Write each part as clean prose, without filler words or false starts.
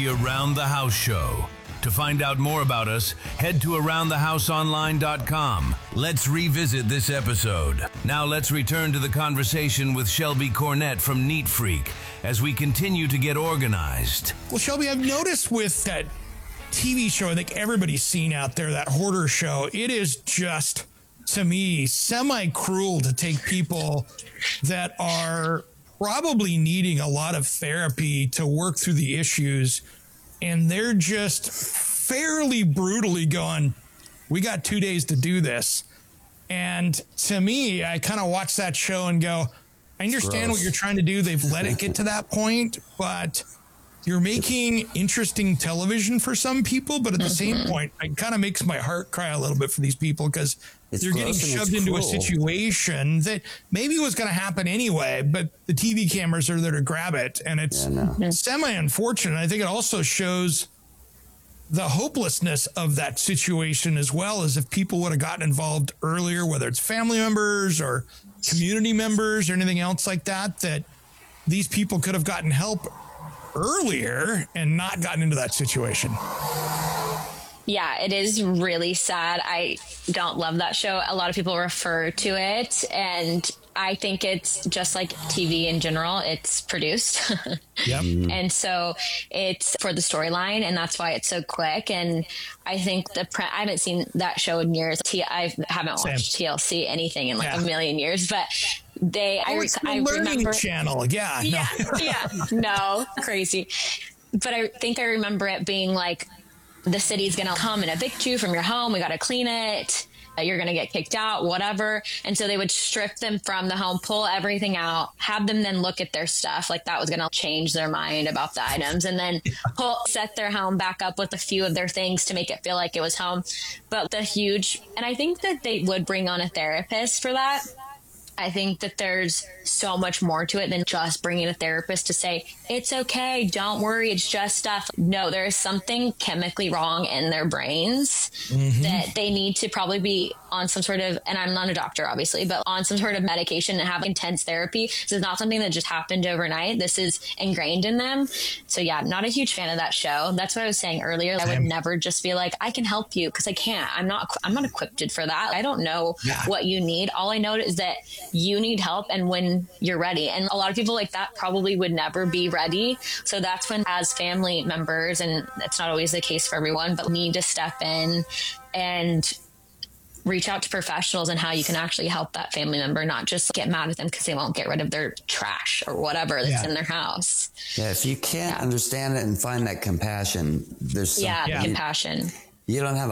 Around the House Show. To find out more about us, head to AroundTheHouseOnline.com. Let's revisit this episode. Now let's return to the conversation with Shelby Cornett from Neat Freak as we continue to get organized. Well, Shelby, I've noticed with that TV show, I think everybody's seen out there, that hoarder show, it is just, to me, semi-cruel to take people that are probably needing a lot of therapy to work through the issues, and they're just fairly brutally going, we got 2 days to do this. And to me, I kind of watch that show and go, I understand what you're trying to do. They've let it get to that point, but you're making interesting television for some people. But at the same point, it kind of makes my heart cry a little bit for these people because they're getting shoved into a situation that maybe was going to happen anyway, but the TV cameras are there to grab it. And it's semi-unfortunate. I think it also shows the hopelessness of that situation, as well as if people would have gotten involved earlier, whether it's family members or community members or anything else like that, that these people could have gotten help earlier and not gotten into that situation. Yeah, it is really sad. I don't love that show. A lot of people refer to it, and I think it's just like TV in general. It's produced. Yep. And so it's for the storyline, and that's why it's so quick. And I think I haven't seen that show in years. I haven't watched TLC anything in like a million years, but I remember channel. No, crazy. But I think I remember it being like, the city's going to come and evict you from your home. We got to clean it. You're going to get kicked out, whatever. And so they would strip them from the home, pull everything out, have them then look at their stuff. Like that was going to change their mind about the items, and then set their home back up with a few of their things to make it feel like it was home. But and I think that they would bring on a therapist for that. I think that there's so much more to it than just bringing a therapist to say, it's okay, don't worry, it's just stuff. No, there is something chemically wrong in their brains that they need to probably be on some sort of, and I'm not a doctor, obviously, but on some sort of medication and have intense therapy. This is not something that just happened overnight. This is ingrained in them. So yeah, not a huge fan of that show. That's what I was saying earlier. I would never just be like, I can help you, because I can't. I'm not equipped for that. I don't know what you need. All I know is that you need help, and when you're ready. And a lot of people like that probably would never be ready. So that's when, as family members, and it's not always the case for everyone, but need to step in and reach out to professionals and how you can actually help that family member, not just get mad at them because they won't get rid of their trash or whatever that's in their house. Yeah, if you can't understand it and find that compassion, there's some, compassion. You don't have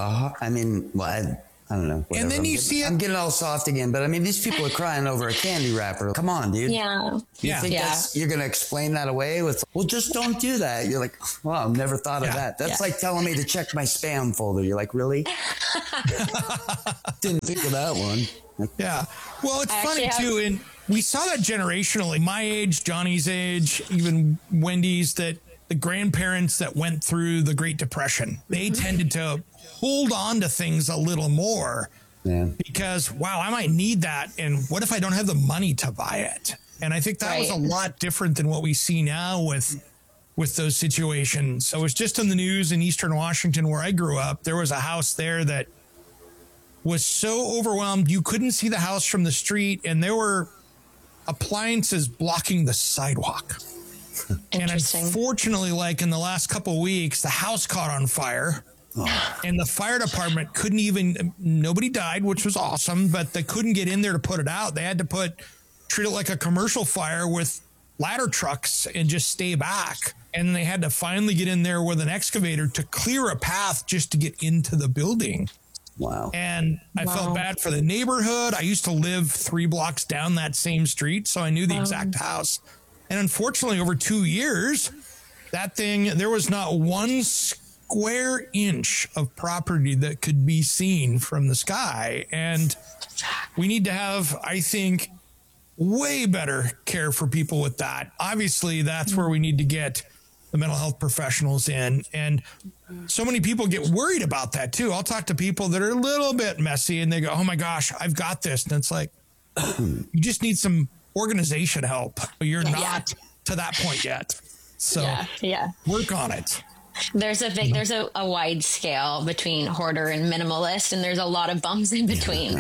I don't know. Whatever. And then I'm getting all soft again, but I mean, these people are crying over a candy wrapper. Come on, dude. Yeah. You think you're going to explain that away with, well, just don't do that. You're like, well, I've never thought of that. That's like telling me to check my spam folder. You're like, really? Didn't think of that one. Yeah. Well, it's funny too. And we saw that generationally, my age, Johnny's age, even Wendy's, that the grandparents that went through the Great Depression, they tended to hold on to things a little more because, wow, I might need that. And what if I don't have the money to buy it? And I think that was a lot different than what we see now with those situations. I was just in the news in Eastern Washington where I grew up. There was a house there that was so overwhelmed, you couldn't see the house from the street, and there were appliances blocking the sidewalk. And unfortunately, like in the last couple of weeks, the house caught on fire. And the fire department couldn't even, nobody died, which was awesome, but they couldn't get in there to put it out. They had to treat it like a commercial fire with ladder trucks and just stay back. And they had to finally get in there with an excavator to clear a path just to get into the building. Wow. And I felt bad for the neighborhood. I used to live 3 blocks down that same street, so I knew the exact house. And unfortunately, over 2 years, that thing, there was not one square inch of property that could be seen from the sky. And we need to have, I think, way better care for people with that. Obviously, that's where we need to get the mental health professionals in. And so many people get worried about that too. I'll talk to people that are a little bit messy and they go, oh my gosh, I've got this. And it's like, you just need some organization help. You're not to that point yet. So work on it. There's a wide scale between hoarder and minimalist, and there's a lot of bumps in between.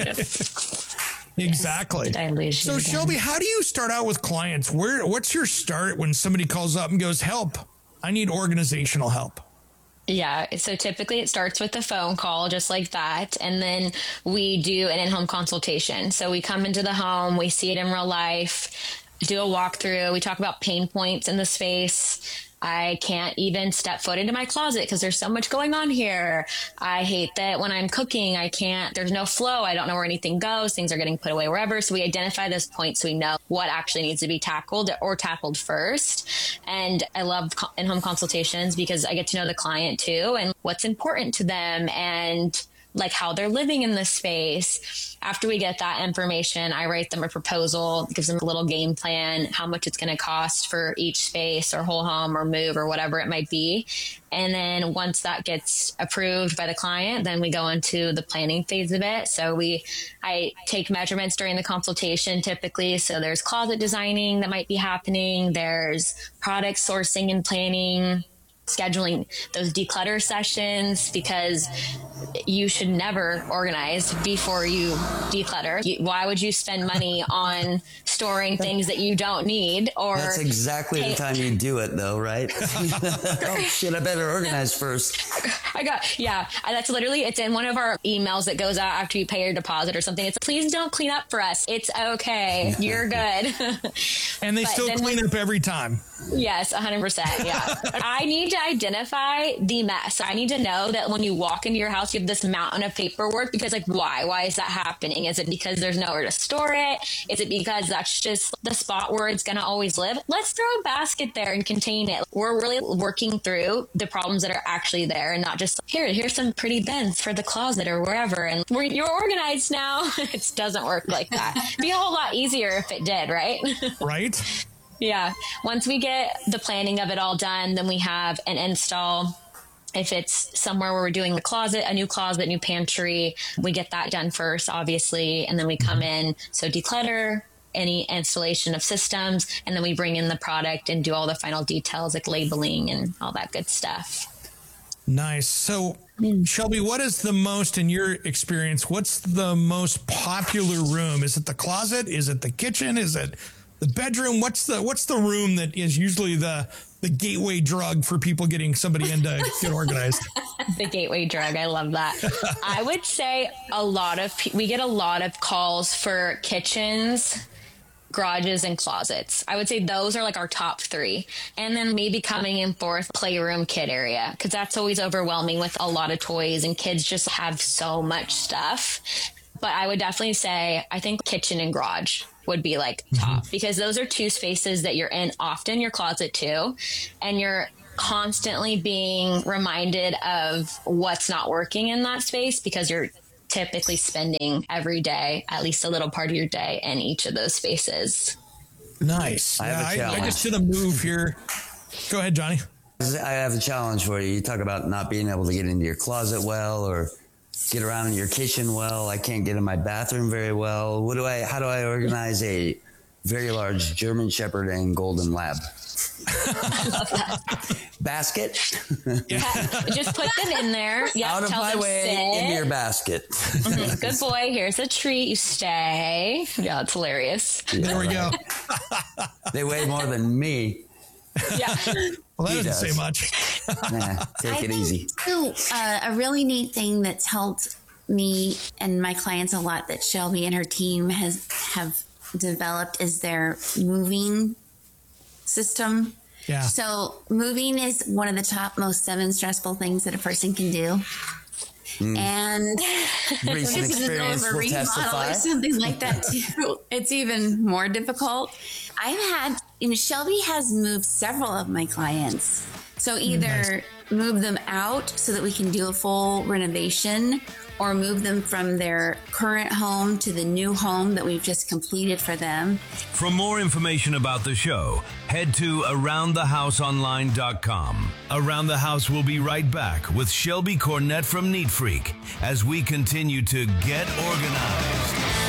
Exactly. Yes, so Shelby, how do you start out with clients? What's your start when somebody calls up and goes, help, I need organizational help? Yeah. So typically it starts with a phone call, just like that. And then we do an in-home consultation. So we come into the home, we see it in real life, do a walkthrough. We talk about pain points in the space. I can't even step foot into my closet because there's so much going on here. I hate that when I'm cooking, there's no flow. I don't know where anything goes. Things are getting put away wherever. So we identify those points so we know what actually needs to be tackled first. And I love in-home consultations because I get to know the client too and what's important to them and like how they're living in this space. After we get that information, I write them a proposal, gives them a little game plan, how much it's going to cost for each space or whole home or move or whatever it might be. And then once that gets approved by the client, then we go into the planning phase of it. So I take measurements during the consultation typically. So there's closet designing that might be happening. There's product sourcing and planning, scheduling those declutter sessions because you should never organize before you declutter. Why would you spend money on storing things that you don't need? Or that's exactly the time you do it though, right? Oh shit, I better organize first. That's literally, it's in one of our emails that goes out after you pay your deposit or something. It's please don't clean up for us. It's okay. You're good. And they still clean up every time. Yes, 100%. Yeah. I need to identify the mess. I need to know that when you walk into your house, you have this mountain of paperwork because like, why? Why is that happening? Is it because there's nowhere to store it? Is it because that's just the spot where it's going to always live? Let's throw a basket there and contain it. We're really working through the problems that are actually there and not just here's some pretty bins for the closet or wherever. And you're organized now. It doesn't work like that. It'd be a whole lot easier if it did, right? Right. Yeah. Once we get the planning of it all done, then we have an install. If it's somewhere where we're doing a new closet, new pantry, we get that done first, obviously. And then we come in. So declutter, any installation of systems, and then we bring in the product and do all the final details like labeling and all that good stuff. Nice. So Shelby, what is the most, in your experience, what's the most popular room? Is it the closet? Is it the kitchen? Is it the bedroom? What's the room that is usually the gateway drug for people getting somebody in to get organized? The gateway drug. I love that. I would say we get a lot of calls for kitchens, garages, and closets. I would say those are like our top three. And then maybe coming in fourth, playroom, kid area, because that's always overwhelming with a lot of toys and kids just have so much stuff. But I would definitely say, I think kitchen and garage would be like top because those are two spaces that you're in often, your closet too. And you're constantly being reminded of what's not working in that space because you're typically spending every day, at least a little part of your day in each of those spaces. Nice. I just did a move here. Go ahead, Johnny. I have a challenge for you. You talk about not being able to get into your closet well or get around in your kitchen well. I can't get in my bathroom very well. How do I organize a very large German Shepherd and Golden Lab? Basket? Just put them in there. Yep, out of my way, into your basket. Good boy. Here's a treat. You stay. Yeah, it's hilarious. Yeah, there we go. They weigh more than me. Yeah. Well, that doesn't say much. Take it easy. So, a really neat thing that's helped me and my clients a lot that Shelby and her team have developed is their moving system. Yeah. So moving is one of the top most 7 stressful things that a person can do. And recent experience will testify. Or something like that too. It's even more difficult. I've had, Shelby has moved several of my clients. So either move them out so that we can do a full renovation or move them from their current home to the new home that we've just completed for them. For more information about the show, head to AroundTheHouseOnline.com. Around the House will be right back with Shelby Cornett from Neat Freak as we continue to get organized.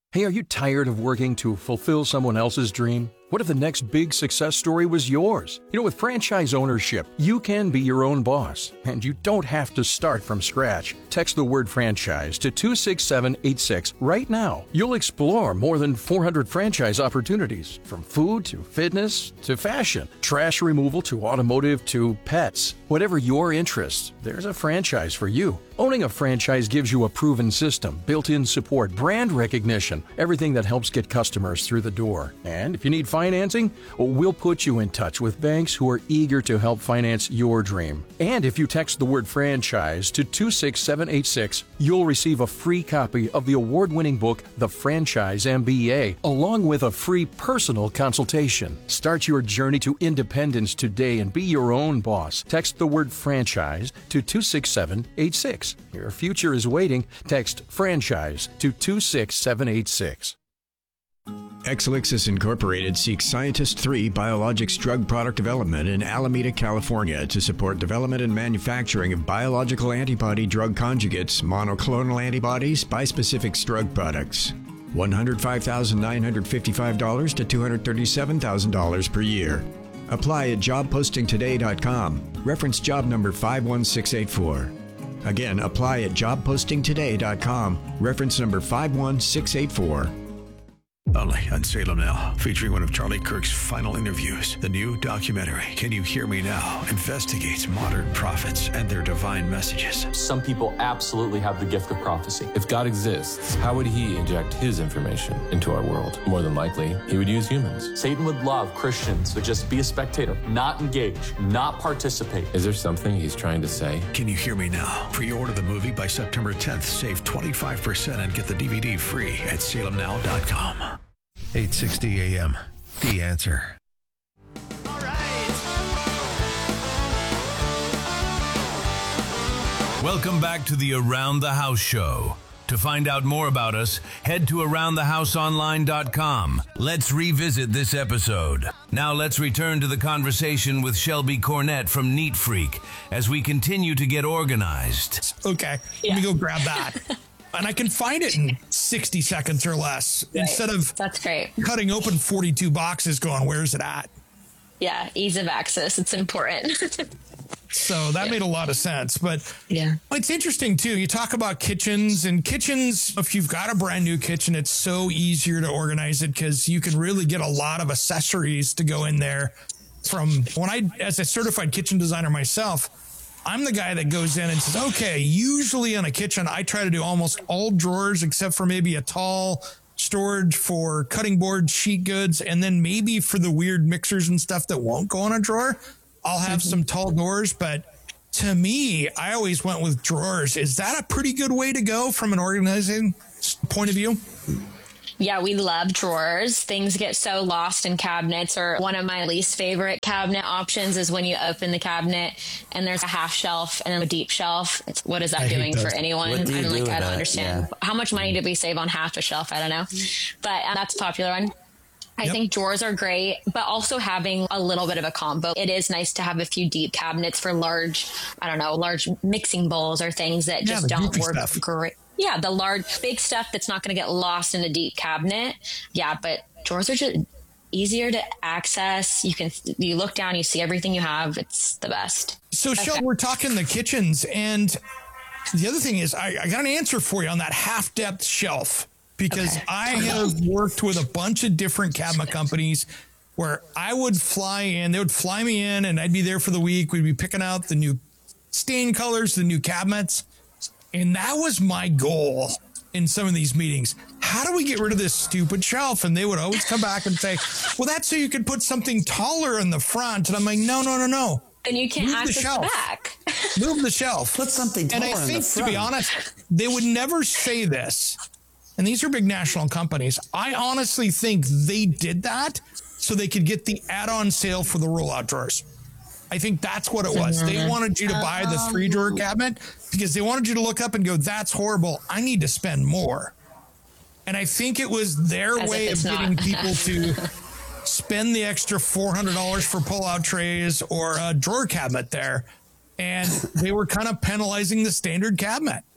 Hey, are you tired of working to fulfill someone else's dream? What if the next big success story was yours? You know, with franchise ownership, you can be your own boss, and you don't have to start from scratch. Text the word franchise to 26786 right now. You'll explore more than 400 franchise opportunities, from food to fitness to fashion, trash removal to automotive to pets. Whatever your interests, there's a franchise for you. Owning a franchise gives you a proven system, built-in support, brand recognition, everything that helps get customers through the door. And if you need financing, we'll put you in touch with banks who are eager to help finance your dream. And if you text the word franchise to 26786, you'll receive a free copy of the award-winning book, The Franchise MBA, along with a free personal consultation. Start your journey to independence today and be your own boss. Text the word franchise to 26786. Your future is waiting. Text franchise to 26786. Exelixis Incorporated seeks Scientist 3 biologics drug product development in Alameda, California to support development and manufacturing of biological antibody drug conjugates, monoclonal antibodies, bispecifics drug products. $105,955 to $237,000 per year. Apply at jobpostingtoday.com. Reference job number 51684. Again, apply at jobpostingtoday.com. Reference number 51684. Only on Salem Now, featuring one of Charlie Kirk's final interviews. The new documentary, Can You Hear Me Now?, investigates modern prophets and their divine messages. Some people absolutely have the gift of prophecy. If God exists, how would he inject his information into our world? More than likely, he would use humans. Satan would love Christians to just be a spectator, not engage, not participate. Is there something he's trying to say? Can You Hear Me Now? Pre-order the movie by September 10th. Save 25% and get the DVD free at salemnow.com. 8:60 a.m. The Answer. All right. Welcome back to the Around the House show. To find out more about us, head to AroundTheHouseOnline.com. Let's revisit this episode. Now let's return to the conversation with Shelby Cornett from Neat Freak as we continue to get organized. Okay, let me go grab that. And I can find it in 60 seconds or less. Right. Instead of that's great. Cutting open 42 boxes going, where's it at? Yeah, ease of access. It's important. So that made a lot of sense. But it's interesting, too. You talk about kitchens, and kitchens, if you've got a brand new kitchen, it's so easier to organize it because you can really get a lot of accessories to go in there. From when as a certified kitchen designer myself, I'm the guy that goes in and says, okay, usually in a kitchen, I try to do almost all drawers except for maybe a tall storage for cutting board, sheet goods, and then maybe for the weird mixers and stuff that won't go in a drawer, I'll have some tall doors. But to me, I always went with drawers. Is that a pretty good way to go from an organizing point of view? Yeah, we love drawers. Things get so lost in cabinets, or one of my least favorite cabinet options is when you open the cabinet and there's a half shelf and then a deep shelf. What is that doing for anyone? I don't understand. Yeah. How much money did we save on half a shelf? I don't know. But that's a popular one. I think drawers are great, but also having a little bit of a combo. It is nice to have a few deep cabinets for large mixing bowls or things that just don't work great. Yeah, the large, big stuff that's not going to get lost in a deep cabinet. Yeah, but drawers are just easier to access. You look down, you see everything you have. It's the best. So, Shel, we're talking the kitchens, and the other thing is I got an answer for you on that half-depth shelf, because I have worked with a bunch of different cabinet companies where I would fly in, they would fly me in, and I'd be there for the week. We'd be picking out the new stain colors, the new cabinets. And that was my goal in some of these meetings. How do we get rid of this stupid shelf? And they would always come back and say, well, that's so you could put something taller in the front. And I'm like, no. And you can't access the back. Move the shelf. Put something taller in the front. And I think, to be honest, they would never say this. And these are big national companies. I honestly think they did that so they could get the add-on sale for the rollout drawers. I think that's what it was. They wanted you to buy the 3-drawer cabinet because they wanted you to look up and go, that's horrible. I need to spend more. And I think it was their way of getting people to spend the extra $400 for pull-out trays or a drawer cabinet there. And they were kind of penalizing the standard cabinet.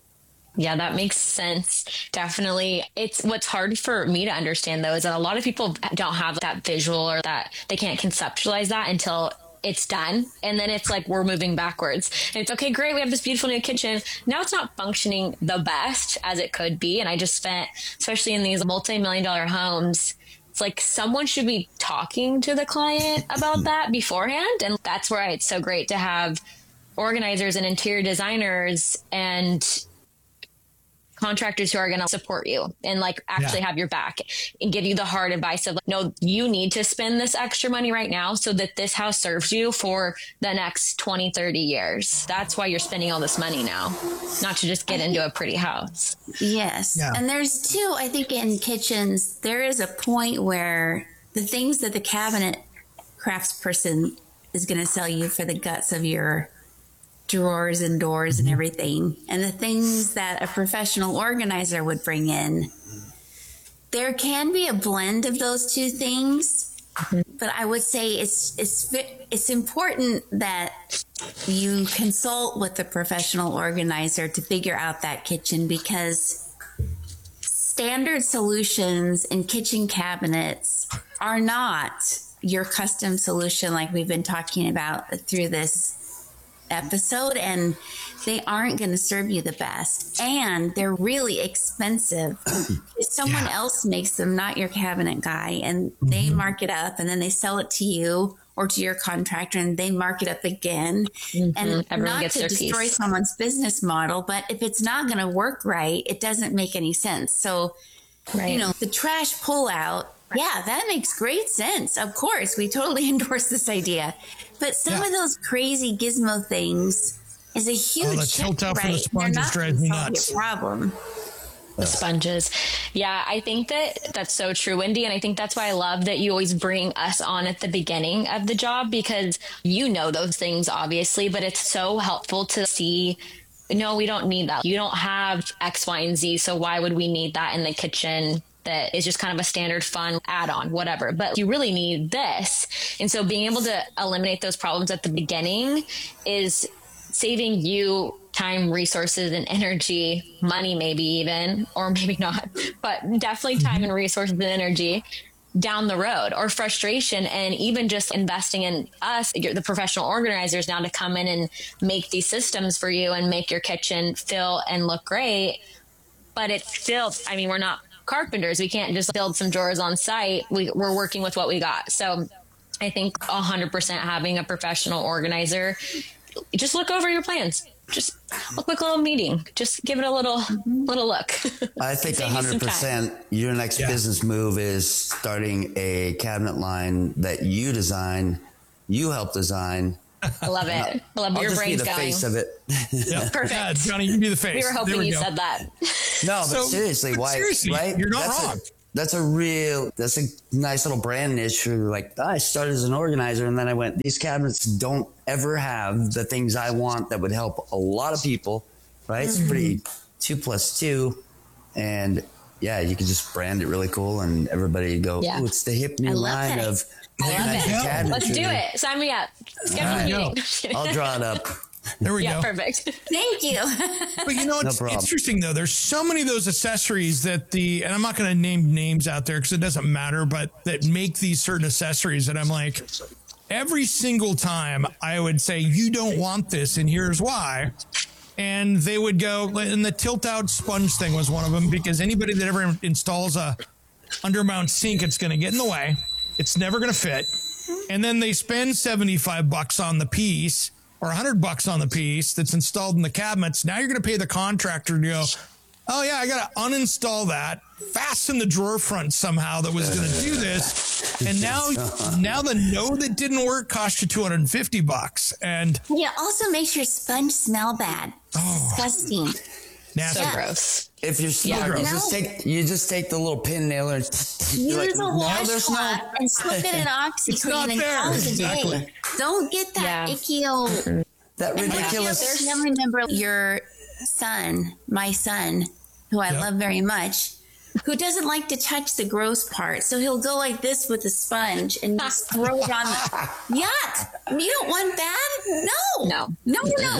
Yeah, that makes sense. Definitely. It's what's hard for me to understand though is that a lot of people don't have that visual or that they can't conceptualize that until it's done. And then it's like, we're moving backwards and it's okay, great. We have this beautiful new kitchen. Now it's not functioning the best as it could be. And I just spent, especially in these multi-million-dollar homes, it's like someone should be talking to the client about that beforehand. And that's why it's so great to have organizers and interior designers and contractors who are going to support you and like actually have your back and give you the hard advice of like, no, you need to spend this extra money right now so that this house serves you for the next 20, 30 years. That's why you're spending all this money now, not to just get into a pretty house. Yes. Yeah. And there's too, I think in kitchens, there is a point where the things that the cabinet craftsperson is going to sell you for the guts of your drawers and doors and everything, and the things that a professional organizer would bring in, there can be a blend of those two things. But I would say it's important that you consult with the professional organizer to figure out that kitchen, because standard solutions in kitchen cabinets are not your custom solution like we've been talking about through this episode, and they aren't going to serve you the best, and they're really expensive. Someone else makes them, not your cabinet guy, and they mark it up and then they sell it to you or to your contractor and they mark it up again. And everyone not to destroy someone's business model, but if it's not going to work right, it doesn't make any sense. So, you know, the trash pullout, yeah, that makes great sense. Of course, we totally endorse this idea. But some of those crazy gizmo things is a huge the tilt out for the sponges drives me nuts. Problem. The sponges. Yeah, I think that's so true, Wendy. And I think that's why I love that you always bring us on at the beginning of the job, because you know those things, obviously, but it's so helpful to see, no, we don't need that. You don't have X, Y, and Z. So why would we need that in the kitchen? That is just kind of a standard fun add-on, whatever, but you really need this. And so being able to eliminate those problems at the beginning is saving you time, resources, and energy, money, maybe even, or maybe not, but definitely time and resources and energy down the road, or frustration, and even just investing in us, the professional organizers, now to come in and make these systems for you and make your kitchen feel and look great. But it's still, I mean, we're not carpenters. We can't just build some drawers on site. We're working with what we got. So I think 100% having a professional organizer, just look over your plans. Just a quick little meeting. Just give it a little look. I think 100% your next business move is starting a cabinet line that you design, you help design. I love it. I love your brain's going. I'll just be the face of it. Yep. Perfect. Yeah, Johnny, you be the face. We were hoping you said that. No, but seriously, why? Seriously, right? You're not wrong. That's a nice little brand niche. For like, I started as an organizer, and then I went, these cabinets don't ever have the things I want that would help a lot of people, right? It's pretty 2+2. And yeah, you can just brand it really cool, and everybody go, oh, it's the hip new line of. I love it. Let's do it. Sign me up. Schedule a meeting. I'll draw it up. There we go. Perfect. Thank you. But you know, it's interesting though. There's so many of those accessories that and I'm not going to name names out there because it doesn't matter, but that make these certain accessories that I'm like, every single time I would say, you don't want this, and here's why. And they would go, and the tilt out sponge thing was one of them, because anybody that ever installs a undermount sink, it's going to get in the way. It's never going to fit. And then they spend $75 on the piece or $100 on the piece that's installed in the cabinets. Now you're going to pay the contractor to go, oh yeah, I got to uninstall that, fasten the drawer front somehow that was going to do this. And now the node that didn't work cost you $250. And yeah, also makes your sponge smell bad. Disgusting. Nasty. So gross. If you're smart, you just take the little pin nailer and use a washcloth and slip it in OxyClean and call it a day. Don't get that icky old. That ridiculous. I remember your son, my son, who I love very much, who doesn't like to touch the gross part. So he'll go like this with a sponge and just throw it on the. Yuck! You don't want that? No.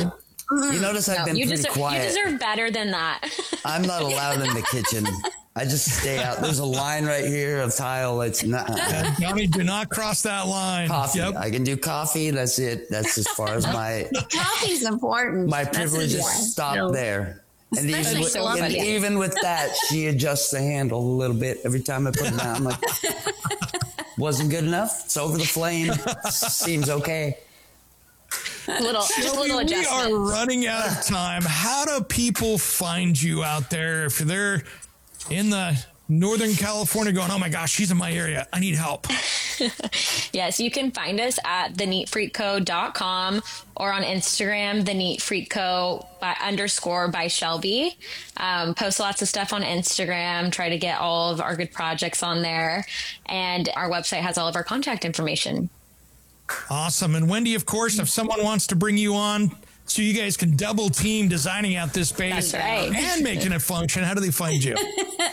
You notice I've been pretty quiet. You deserve better than that. I'm not allowed in the kitchen. I just stay out. There's a line right here of tile. It's not. Johnny, do not cross that line. Coffee. Yep. I can do coffee. That's it. That's as far as my. Coffee's important. My privileges stop there. And even with that, she adjusts the handle a little bit every time I put it down. I'm like, wasn't good enough. It's over the flame. Seems okay. Little adjustment. We are running out of time. How do people find you out there if they're in the Northern California going, oh my gosh, she's in my area, I need help? Yes, you can find us at theneatfreakco.com or on Instagram, theneatfreakco _by Shelby. Post lots of stuff on Instagram, try to get all of our good projects on there. And our website has all of our contact information. Awesome. And Wendy, of course, if someone wants to bring you on so you guys can double team designing out this space and making it function, how do they find you?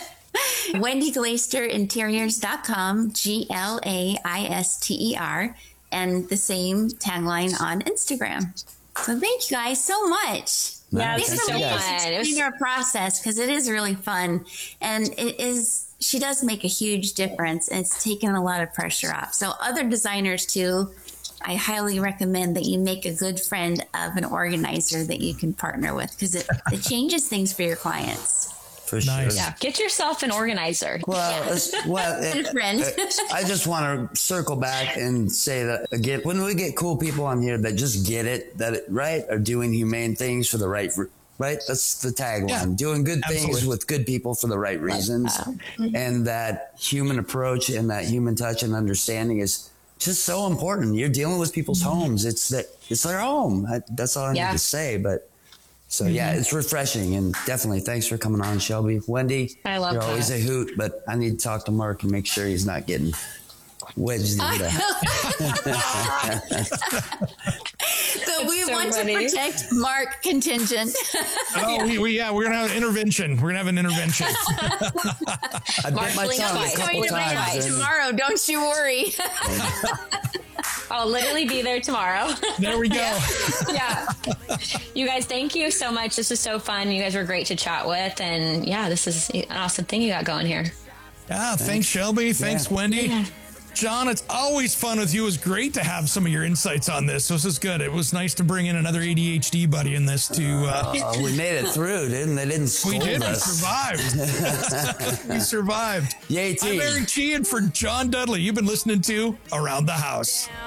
WendyGlaister-Interiors.com, GLAISTER, and the same tagline on Instagram. So thank you guys so much. Yeah, it was so fun. Explain our process because it is really fun, and it is. She does make a huge difference, and it's taken a lot of pressure off. So other designers too, I highly recommend that you make a good friend of an organizer that you can partner with because it changes things for your clients. For sure. Yeah, get yourself an organizer. I just want to circle back and say that again, when we get cool people on here that just get it, are doing humane things for the right. That's the tagline. Yeah, doing good things with good people for the right reasons. And that human approach and that human touch and understanding is just so important. You're dealing with people's homes. It's their home. That's all I need to say. But so, it's refreshing. And definitely thanks for coming on, Shelby. Wendy, you're always a hoot, but I need to talk to Mark and make sure he's not getting wedged in there. So we want to protect Mark contingent. We're gonna have an intervention. We're gonna have an intervention. I bit my tongue a couple times. Tomorrow, don't you worry. I'll literally be there tomorrow. There we go. Yeah. You guys, thank you so much. This was so fun. You guys were great to chat with, and this is an awesome thing you got going here. Yeah, thanks Shelby. Thanks Wendy. Yeah. John, it's always fun with you. It was great to have some of your insights on this. This is good. It was nice to bring in another ADHD buddy in this too. We made it through, didn't they? Didn't scold us. We did. We survived. We survived. Yay, team. I'm Eric G, and for John Dudley, you've been listening to Around the House.